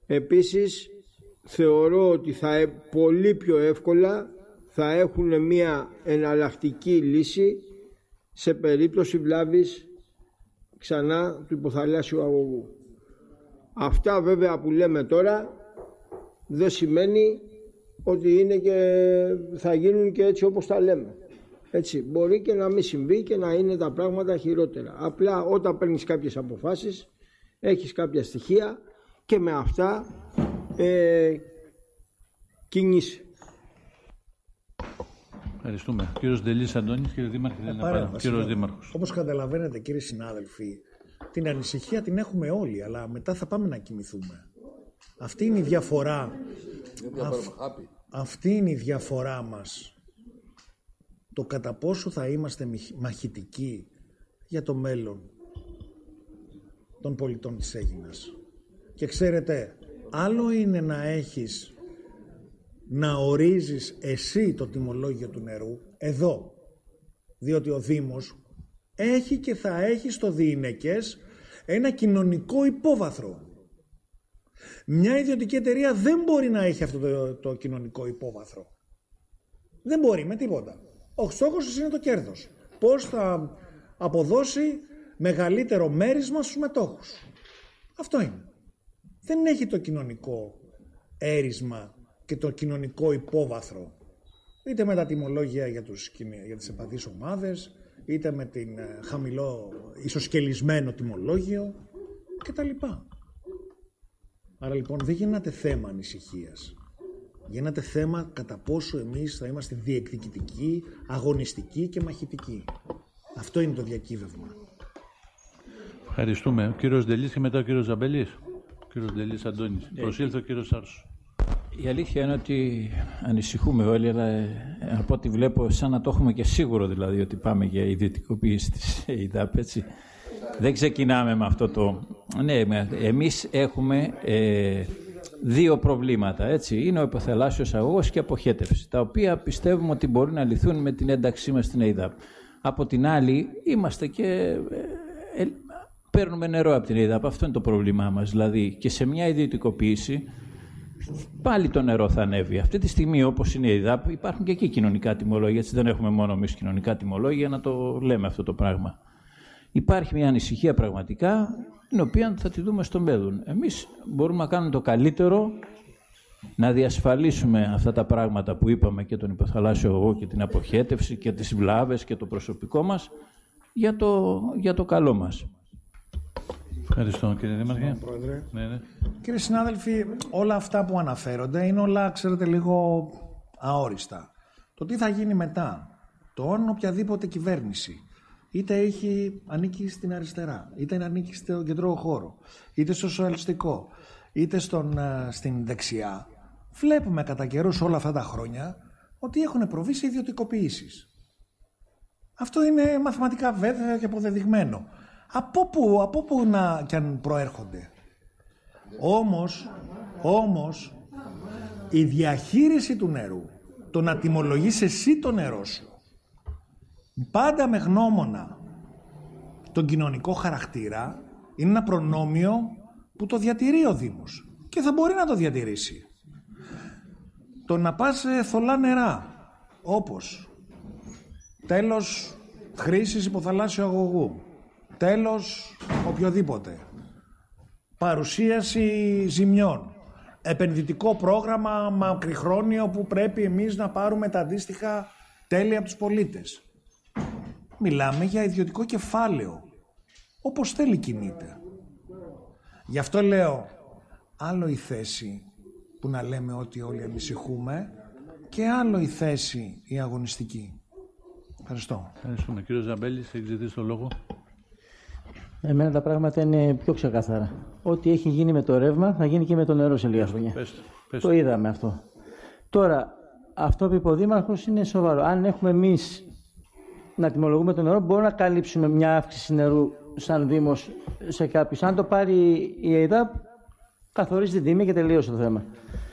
Επίσης θεωρώ ότι πολύ πιο εύκολα θα έχουν μια εναλλακτική λύση σε περίπτωση βλάβης ξανά του υποθαλάσσιου αγωγού. Αυτά βέβαια που λέμε τώρα δεν σημαίνει ότι είναι και θα γίνουν και έτσι όπως τα λέμε. Έτσι, μπορεί και να μην συμβεί και να είναι τα πράγματα χειρότερα. Απλά όταν παίρνεις κάποιες αποφάσεις έχεις κάποια στοιχεία και με αυτά κινείσαι. Ευχαριστούμε. Κύριος Ντελής Αντώνης, κύριε Δήμαρχε, κύριος Δήμαρχος. Όπως καταλαβαίνετε, κύριοι συνάδελφοι, την ανησυχία την έχουμε όλοι, αλλά μετά θα πάμε να κοιμηθούμε. Αυτή είναι η διαφορά. Αυτή είναι η διαφορά μας. Το κατά πόσο θα είμαστε μαχητικοί για το μέλλον των πολιτών της Αίγινας. Και ξέρετε, άλλο είναι να ορίζεις εσύ το τιμολόγιο του νερού, εδώ, διότι ο Δήμος έχει και θα έχει στο διηνεκές ένα κοινωνικό υπόβαθρο. Μια ιδιωτική εταιρεία δεν μπορεί να έχει αυτό το κοινωνικό υπόβαθρο. Δεν μπορεί με τίποτα. Ο στόχος είναι το κέρδος. Πώς θα αποδώσει μεγαλύτερο μέρισμα στους μετόχους. Αυτό είναι. Δεν έχει το κοινωνικό έρισμα και το κοινωνικό υπόβαθρο. Είτε με τα τιμολόγια για τις ευπαθείς ομάδες, είτε με την χαμηλό ισοσκελισμένο τιμολόγιο κτλ. Άρα λοιπόν δεν γίνεται θέμα ανησυχίας. Γίνεται θέμα κατά πόσο εμείς θα είμαστε διεκδικητικοί, αγωνιστικοί και μαχητικοί. Αυτό είναι το διακύβευμα. Ευχαριστούμε. Ο κύριος Ντελής και μετά ο κύριος Ζαμπελής. Ο κύριος Ντελής Αντώνης. Προσήλθε ο κύριος Σάρσος. Η αλήθεια είναι ότι ανησυχούμε όλοι, αλλά από ό,τι βλέπω σαν να το έχουμε και σίγουρο, δηλαδή ότι πάμε για ιδιωτικοποίηση της ΕΙΔΑΠ, έτσι. Δεν ξεκινάμε με αυτό το... Ναι, εμείς έχουμε δύο προβλήματα, έτσι. Είναι ο υποθαλάσσιος αγωγός και η αποχέτευση, τα οποία πιστεύουμε ότι μπορεί να λυθούν με την ένταξή μας στην ΕΙΔΑΠ. Από την άλλη, είμαστε και... παίρνουμε νερό από την ΕΙΔΑΠ, αυτό είναι το πρόβλημά μας. Δηλαδή, και σε μια ιδιωτικοποίηση, πάλι το νερό θα ανέβει. Αυτή τη στιγμή, όπως είναι η ΕΙΔΑΠ, υπάρχουν και εκεί κοινωνικά τιμολόγια, έτσι δεν έχουμε μόνο εμείς κοινωνικά τιμολόγια να το λέμε αυτό το πράγμα. Υπάρχει μια ανησυχία πραγματικά, την οποία θα τη δούμε στο μέλλον. Εμείς μπορούμε να κάνουμε το καλύτερο, να διασφαλίσουμε αυτά τα πράγματα που είπαμε και τον υποθαλάσσιο αγωγό και την αποχέτευση και τις βλάβες και το προσωπικό μας για το καλό μας. Ευχαριστώ κύριε Δήμαρχε. Πρόεδρε. Ναι. Κύριε συνάδελφοι, όλα αυτά που αναφέρονται είναι όλα, ξέρετε, λίγο αόριστα. Το τι θα γίνει μετά, το αν οποιαδήποτε κυβέρνηση, είτε ανήκει στην αριστερά, είτε ανήκει στον κεντρικό χώρο, είτε στο σοσιαλιστικό, είτε στην δεξιά, βλέπουμε κατά καιρούς όλα αυτά τα χρόνια ότι έχουν προβεί σε ιδιωτικοποιήσεις. Αυτό είναι μαθηματικά βέβαιο και αποδεδειγμένο. Από πού να κι αν προέρχονται. Όμως, η διαχείριση του νερού, το να τιμολογείς εσύ το νερό σου, πάντα με γνώμονα τον κοινωνικό χαρακτήρα, είναι ένα προνόμιο που το διατηρεί ο Δήμος και θα μπορεί να το διατηρήσει. Το να πας σε θολά νερά, όπως τέλος χρήσης υποθαλάσσιου αγωγού, τέλος οποιοδήποτε, παρουσίαση ζημιών, επενδυτικό πρόγραμμα μακριχρόνιο που πρέπει εμείς να πάρουμε τα αντίστοιχα τέλη από τους πολίτες. Μιλάμε για ιδιωτικό κεφάλαιο, όπως θέλει κινείται. Γι' αυτό λέω, άλλο η θέση που να λέμε ότι όλοι ανησυχούμε και άλλο η θέση η αγωνιστική. Ευχαριστώ. Ευχαριστούμε. Κύριο Ζαμπέλης, έχεις ζητήσει το λόγο. Εμένα τα πράγματα είναι πιο ξεκάθαρα. Ό,τι έχει γίνει με το ρεύμα θα γίνει και με το νερό σε λίγα χρόνια. Το είδαμε αυτό. Τώρα, αυτό που είπε ο Δήμαρχος είναι σοβαρό. Αν έχουμε εμείς να τιμολογούμε το νερό, μπορούμε να καλύψουμε μια αύξηση νερού σαν Δήμος σε κάποιους. Αν το πάρει η ΕΙΔΑΠ, καθορίζει την τιμή και τελείωσε το θέμα.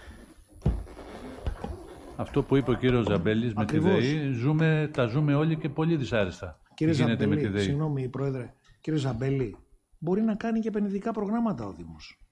Αυτό που είπε ο κύριος Ζαμπέλης με τη ΔΕΗ, τα ζούμε όλοι και πολύ δυσάρεστα. Κύριε Ζαμπέλη, συγγνώμη Πρόεδρε, κύριε Ζαμπέλη, μπορεί να κάνει και επενδυτικά προγράμματα ο Δήμος.